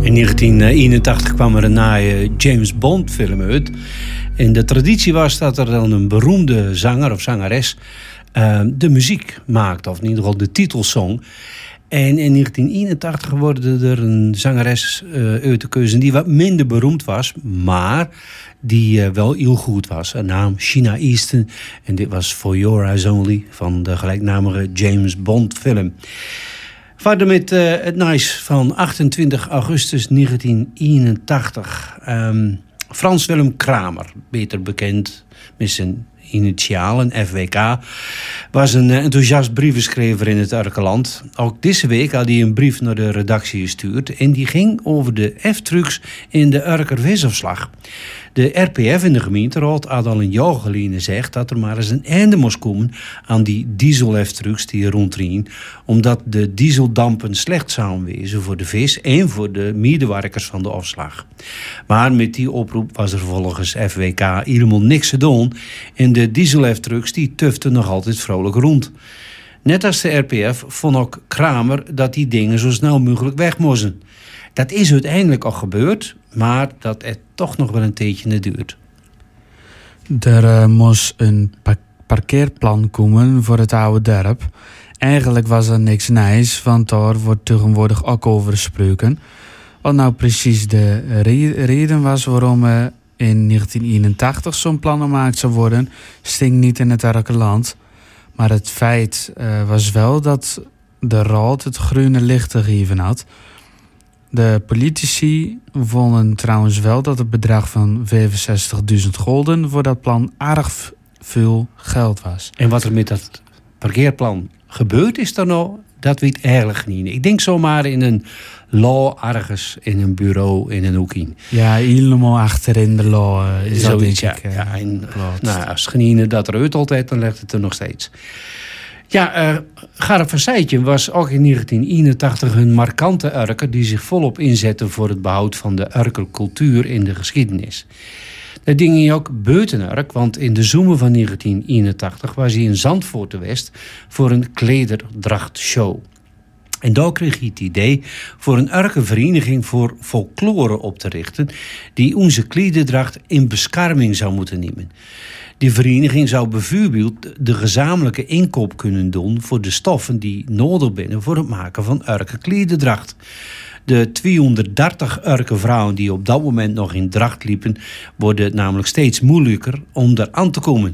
In 1981 kwam er een James Bond film uit. En de traditie was dat er dan een beroemde zanger of zangeres de muziek maakte. Of in ieder geval de titelsong. En in 1981 worden er een zangeres uit de keuze die wat minder beroemd was. Maar die wel heel goed was. Haar naam Sheena Easton. En dit was For Your Eyes Only van de gelijknamige James Bond film. Verder met het nice van 28 augustus 1981. Frans Willem Kramer, beter bekend met zijn initialen, FWK, was een enthousiast brievenschrijver in het Urkerland. Ook deze week had hij een brief naar de redactie gestuurd en die ging over de F-trucks in de Urker visafslag. De RPF in de gemeenteraad had al een jaar geleden gezegd dat er maar eens een einde moest komen aan die diesel-F-trucks die rondrien, omdat de dieseldampen slecht zouden wezen voor de vis en voor de medewerkers van de afslag. Maar met die oproep was er volgens FWK helemaal niks te doen en de diesel-F-trucks die tuften nog altijd vrolijk rond. Net als de RPF vond ook Kramer dat die dingen zo snel mogelijk weg moesten. Dat is uiteindelijk al gebeurd, maar dat het toch nog wel een tijdje duurt. Er moest een parkeerplan komen voor het oude dorp. Eigenlijk was er niks nice, want daar wordt tegenwoordig ook over gesproken. Wat nou precies de reden was waarom in 1981 zo'n plan gemaakt zou worden, stinkt niet in het Urkerland. Maar het feit was wel dat de raad het groene licht gegeven had. De politici vonden trouwens wel dat het bedrag van 65.000 gulden voor dat plan erg veel geld was. En wat er met dat parkeerplan gebeurd is dan nou, dat weet eigenlijk niet. Ik denk zomaar in een law ergens, in een bureau, in een hoekje. Ja, helemaal achterin de law is dat denk ik. Als geniene dat eruit altijd, dan legt het er nog steeds. Ja, Gerrit van Sijtjen was ook in 1981 een markante Urker die zich volop inzette voor het behoud van de Urkercultuur in de geschiedenis. Dat ding hij ook buiten Urk, want in de zomer van 1981 was hij in Zandvoort te West voor een klederdrachtshow. En daar kreeg hij het idee voor een Urkervereniging voor folklore op te richten die onze klederdracht in bescherming zou moeten nemen. Die vereniging zou bijvoorbeeld de gezamenlijke inkoop kunnen doen voor de stoffen die nodig zijn voor het maken van Urker klederdracht. De 230 Urker vrouwen die op dat moment nog in dracht liepen, worden het namelijk steeds moeilijker om daar aan te komen.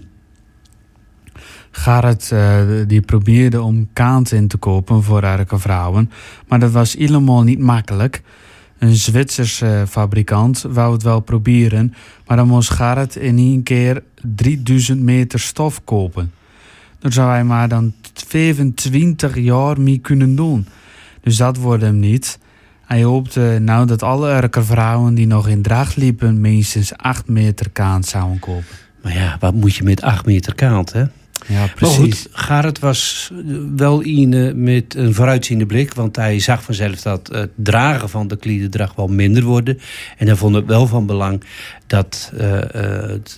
Gerrit die probeerde om kaant in te kopen voor Urker vrouwen, maar dat was helemaal niet makkelijk. Een Zwitserse fabrikant wou het wel proberen, maar dan moest Gerrit in één keer 3000 meter stof kopen. Daar zou hij maar dan 25 jaar mee kunnen doen. Dus dat wordt hem niet. Hij hoopte nou dat alle Urker vrouwen die nog in dracht liepen minstens 8 meter kaant zouden kopen. Maar ja, wat moet je met 8 meter kaant, hè? Ja, precies. Maar goed, Gerrit was wel met een vooruitziende blik, want hij zag vanzelf dat het dragen van de klederdracht wel minder worden. En hij vond het wel van belang dat het